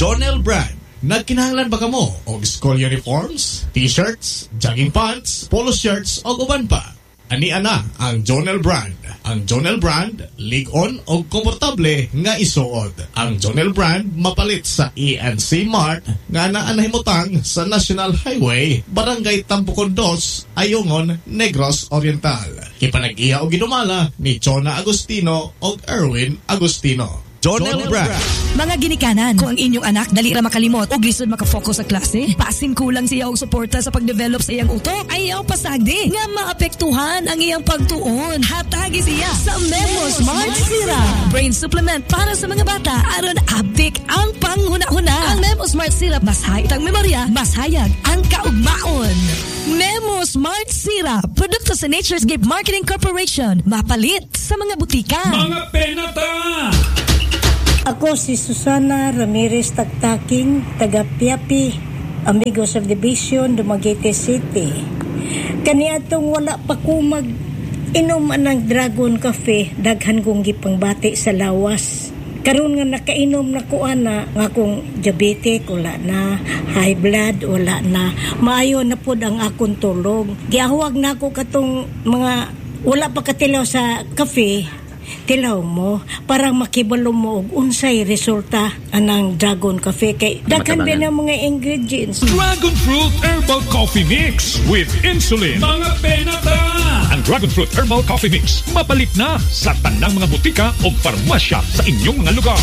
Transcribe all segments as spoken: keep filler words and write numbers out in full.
Jonel Brand. Nagkinahanglan ba kamo og school uniforms, t-shirts, jogging pants, polo shirts o uban pa? Ani ana ang Jonel Brand. Ang Jonel Brand, lig-on o komportable nga isuod. Ang Jonel Brand mapalit sa E N C Mart nga naanahimutang sa National Highway, Barangay Tampukon dos, Ayungon, Negros Oriental. Kipanag-iya o ginumala ni Chona Agustino o Erwin Agustino. Jonel Brand. Mga ginikanan, kung ang inyong anak dali ra makalimot o lisod makafocus sa klase, pasin kulang siya og suporta sa pagdevelop sa iyang utok, ayaw pasagdi nga maapektuhan ang iyang pagtuon. Hatagi siya sa Memo Smart Syrup, brain supplement para sa mga bata aron abtik ang panghuna-huna. Ang Memo Smart Syrup mas hayag ang memorya, mas hayag ang kaugmaon. Memo Smart Syrup, produkto sa Nature's Gift Marketing Corporation, mapalit sa mga butika. Mga penata! Ako si Susana Ramirez Taktaking, taga Piapi, Amigos of Division, Dumaguete City. Kaniadtong wala pa ko mag-inom ng Dragon Cafe, daghan kong gipangbati sa lawas. Karon nga nakainom na ko ana, nga kong diabetic, wala na, high blood, wala na. Maayo na pod ang akong tulog. Giahuwag na ako katong mga wala pa katilaw sa cafe, tilaw mo para makibalo mo og unsay resulta anang Dragon Cafe kay daghan din ang mga ingredients. Dragon Fruit Herbal Coffee Mix with insulin. Mga penata! Ang Dragon Fruit Herbal Coffee Mix mapalit na sa tanang mga butika o farmasya sa inyong mga lugar.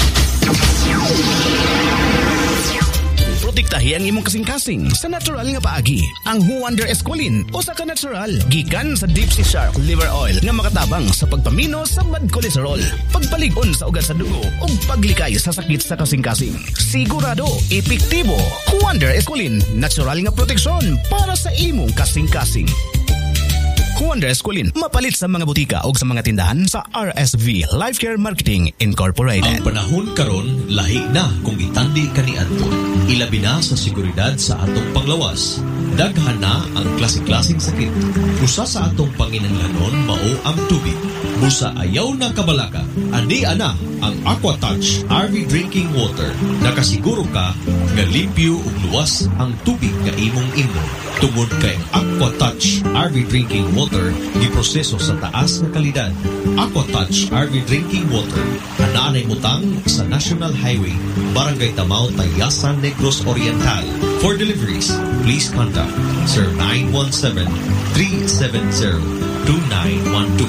Protektahi ang imong kasing-kasing sa natural nga paagi. Ang Wonder Esqualin o sa ka-natural gikan sa Deep Sea Shark Liver Oil nga makatabang sa pagpamino sa bad cholesterol, pagpalig-on sa ugat sa dugo ug paglikay sa sakit sa kasing-kasing. Sigurado, epektibo. Wonder Esqualin, natural nga proteksyon para sa imong kasing-kasing. Wonder Esqualin, mapalit sa mga butika o sa mga tindahan sa R S V Life Care Marketing Incorporated. Ang panahon karon lahi na kung itandi kaniadto. Ilabi na sa seguridad sa atong panglawas. Daghan na ang klase-klaseng sakit. Usa sa atong panginahanglanon mao ang tubig. Busa ayaw na kabalaka. Andi ana ang AquaTouch R V Drinking Water. Nakasiguro ka nga limpyo ug luwas ang tubig nga imong inom. Tungod kay AquaTouch R V Drinking Water giproseso sa taas nga kalidad. AquaTouch R V Drinking Water ananay mutang sa National Highway, Barangay Tamao, Tayasan, Negros Oriental. For deliveries, please contact Sir nine one seven, three seven zero, two nine one two.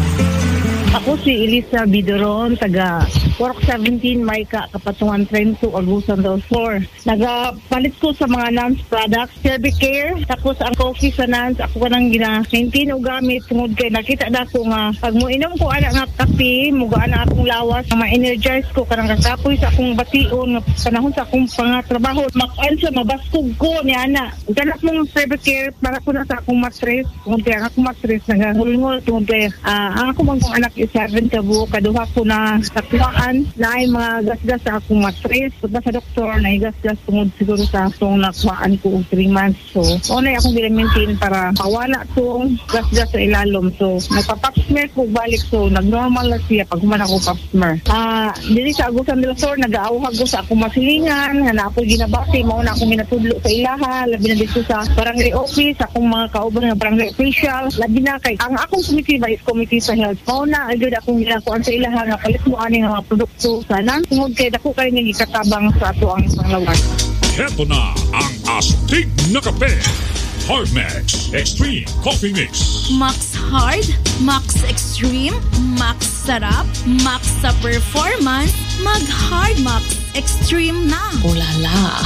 Ako si Elisa Bidoron, taga Work seventeen, Maika, Kapatungan Trento, Agusan del Sur. Nagapalit ko sa mga N A N S products, Cerbicare, tapos ang coffee sa N A N S, ako ka nang gina-maintain o gamit, tungod kay nakita na ko nga, pag mo inom ko anak nga kape, muga na akong lawas, ma-energize ko, kanang kakapoy sa akong bation, panahon sa akong pangatrabaho, mak-answer, mabaskog ko ni Ana. Ganap mong Cerbicare, para ko na sa akong matres, tungod kay ang akong matres, nagahulngol, tungod kay uh, ang ako mang anak is seven kabu, kaduha ko na katuwaan, na ay mga gasgas sa akong matres. Pagka sa doktor, na gasgas tungod siguro sa akong nakuhaan ko three months. So, unay akong gina-maintain para mawala itong gasgas sa ilalom. So, nagpa-pap smear ko balik. So, nag-normal na siya pag human ako pap smear. Ah, dili sa Agusan del Sur, nag-aawhag ko sa akong masilingan, na ako'y ginabati, mauna akong ginatudlo sa ilaha, labi na dito sa barangay office, akong mga kauban ng barangay official, labi na kay, ang akong committee ba is committee sa health. Mauna, agad akong ginakuan sa ilaha, nga palit mo aning mga produkto sana. Tungod kay dako kayo nang ikatabang sa ato ang panglawas. Heto na ang astig na kape. Hard Max Extreme Coffee Mix. Max Hard, Max Extreme, Max Sarap, Max sa performance, mag Hard Max Extreme na. Ulala,